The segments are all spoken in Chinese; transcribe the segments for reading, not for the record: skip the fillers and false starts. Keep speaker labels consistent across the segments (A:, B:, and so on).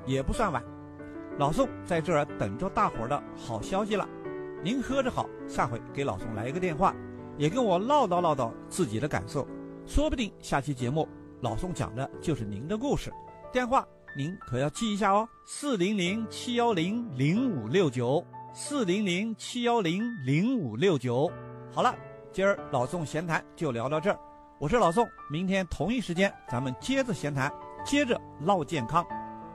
A: 也不算晚。老宋在这儿等着大伙儿的好消息了。您喝着好，下回给老宋来一个电话，也跟我唠叨唠叨自己的感受，说不定下期节目老宋讲的就是您的故事。电话您可要记一下哦，400-710-0569，400-710-0569。好了，今儿老宋闲谈就聊到这儿，我是老宋，明天同一时间咱们接着闲谈，接着唠健康。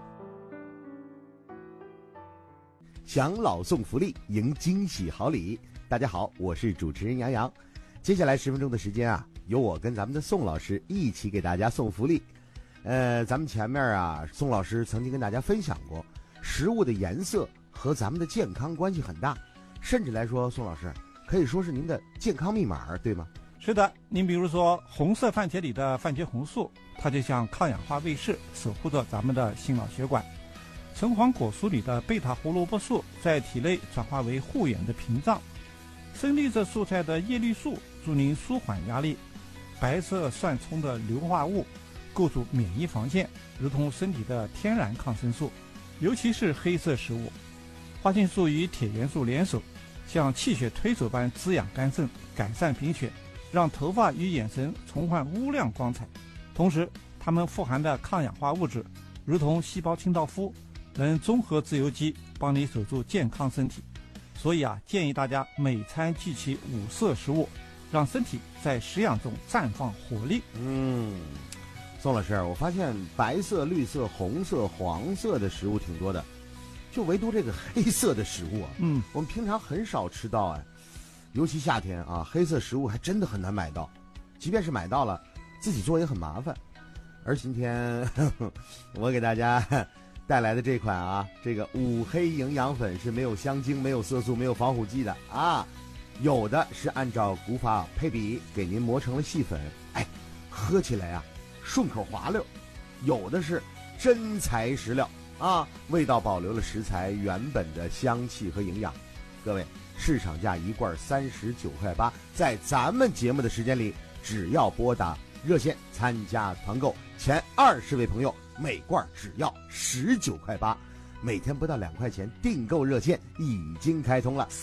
B: 享老宋福利，迎惊喜好礼。大家好，我是主持人杨洋。接下来10分钟的时间啊，由我跟咱们的宋老师一起给大家送福利。咱们前面啊，宋老师曾经跟大家分享过，食物的颜色和咱们的健康关系很大，甚至来说，宋老师可以说是您的健康密码，对吗？
A: 是的，您比如说红色番茄里的番茄红素，它就像抗氧化卫士，守护着咱们的心脑血管。橙黄果蔬里的贝塔胡萝卜素在体内转化为护眼的屏障。深绿色蔬菜的叶绿素助您舒缓压力。白色蒜葱的硫化物构筑免疫防线，如同身体的天然抗生素。尤其是黑色食物，花青素与铁元素联手，像气血推手般滋养肝肾，改善贫血，让头发与眼神重焕乌亮光彩。同时它们富含的抗氧化物质如同细胞清道夫，能综合自由基，帮你守住健康身体。所以啊，建议大家每餐忌其5色食物，让身体在食养中绽放活力。
B: 宋老师，我发现白色、绿色、红色、黄色的食物挺多的，就唯独这个黑色的食物啊，我们平常很少吃到哎，尤其夏天啊，黑色食物还真的很难买到，即便是买到了，自己做也很麻烦。而今天我给大家带来的这款啊，这个五黑营养粉是没有香精、没有色素、没有防腐剂的啊，有的是按照古法配比给您磨成了细粉，哎，喝起来啊顺口滑溜；有的是真材实料啊，味道保留了食材原本的香气和营养。各位，市场价1罐39.8块，在咱们节目的时间里，只要拨打热线参加团购，前20位朋友每罐只要19.8块，每天不到2块钱，订购热线已经开通了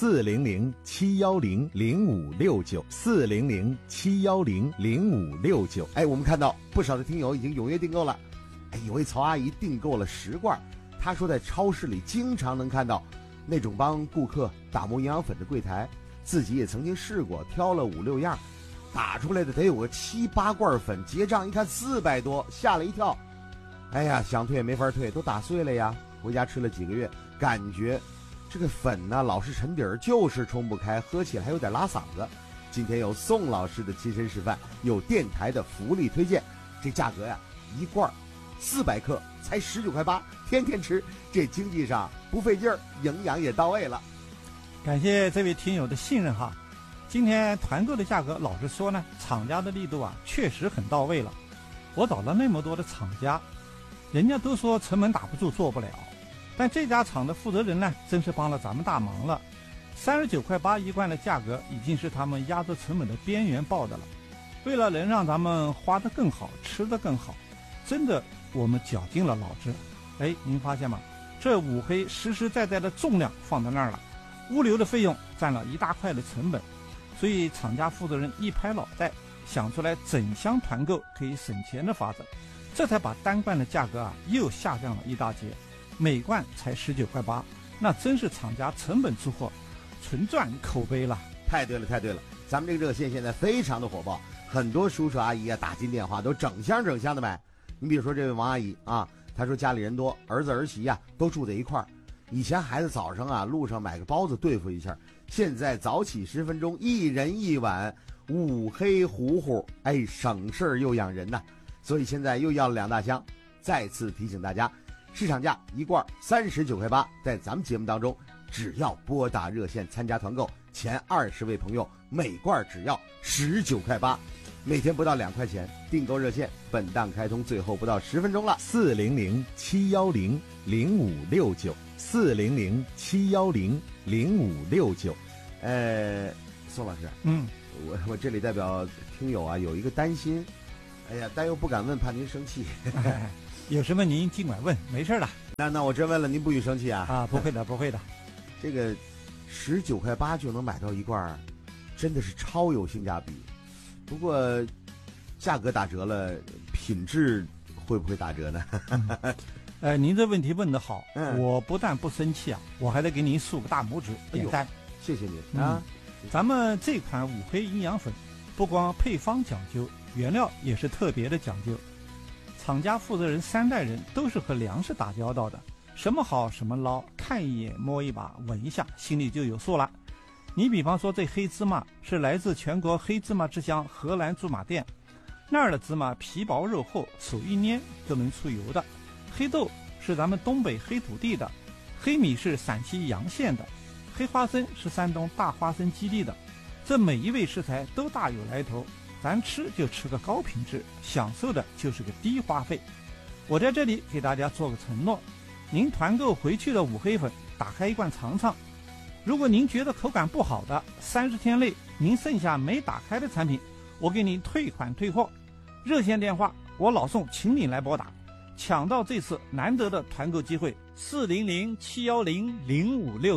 B: ，400-710-0569，400-710-0569。哎，我们看到不少的听友已经踊跃订购了。哎，有位曹阿姨订购了10罐，她说在超市里经常能看到那种帮顾客打磨营养粉的柜台，自己也曾经试过，挑了5、6样，打出来的得有个7、8罐粉，结账一看400多，吓了一跳。哎呀，想退也没法退，都打碎了呀。回家吃了几个月，感觉这个粉呢老是沉底儿，就是冲不开，喝起来还有点拉嗓子。今天有宋老师的亲身示范，有电台的福利推荐，这价格呀，1罐400克才19.8块，天天吃，这经济上不费劲儿，营养也到位了。
A: 感谢这位听友的信任哈。今天团购的价格，老实说呢，厂家的力度啊确实很到位了。我找了那么多的厂家，人家都说成本打不住，做不了。但这家厂的负责人呢，真是帮了咱们大忙了。39.8块1罐的价格，已经是他们压着成本的边缘报的了。为了能让咱们花得更好，吃得更好，真的我们绞尽了脑汁。哎，您发现吗？这五黑实实在在的重量放在那儿了，物流的费用占了一大块的成本，所以厂家负责人一拍脑袋，想出来整箱团购可以省钱的法子，这才把单罐的价格啊又下降了一大截，每罐才19.8块，那真是厂家成本出货，纯赚口碑了。
B: 太对了，太对了，咱们这个热线现在非常的火爆，很多叔叔阿姨啊打进电话都整箱整箱的买。你比如说这位王阿姨啊，她说家里人多，儿子儿媳啊都住在一块儿，以前孩子早上啊路上买个包子对付一下，现在早起10分钟，一人1碗五黑糊糊，哎，省事儿又养人呐。所以现在又要了2大箱。再次提醒大家，市场价1罐39.8块，在咱们节目当中，只要拨打热线参加团购，前20位朋友每罐只要19.8块，每天不到2块钱，订购热线本档开通，最后不到10分钟了，400-710-0569，400-710-0569。宋老师，我这里代表听友啊有一个担心，哎呀，但又不敢问，怕您生气。
A: 有什么您尽管问，没事的。
B: 那我真问了，您不许生气啊？
A: 啊，不会的，不会的。
B: 这个19.8块就能买到一罐，真的是超有性价比。不过价格打折了，品质会不会打折呢？
A: 您这问题问得好，我不但不生气啊，我还得给您竖个大拇指，点赞。
B: 谢谢您啊！
A: 咱们这款五黑营养粉，不光配方讲究，原料也是特别的讲究。厂家负责人3代人都是和粮食打交道的，什么好什么捞，看一眼摸一把闻一下，心里就有数了。你比方说这黑芝麻是来自全国黑芝麻之乡荷兰驻马店，那儿的芝麻皮薄肉厚，手一捏就能出油的。黑豆是咱们东北黑土地的，黑米是陕西洋县的，黑花生是山东大花生基地的。这每一味食材都大有来头，咱吃就吃个高品质，享受的就是个低花费。我在这里给大家做个承诺，您团购回去的五黑粉打开一罐尝尝，如果您觉得口感不好的，30天内您剩下没打开的产品，我给您退款退货。热线电话我老宋请你来拨打，抢到这次难得的团购机会，400-710-0566。